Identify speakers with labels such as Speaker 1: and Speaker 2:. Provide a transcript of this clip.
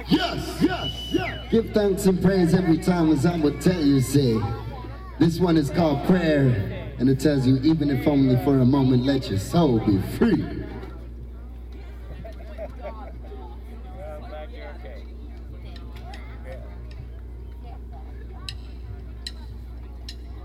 Speaker 1: Yes, yes, yes.
Speaker 2: Give thanks and praise every time, as I would tell you, say. This one is called Prayer, and it tells you, even if only for a moment, let your soul be free.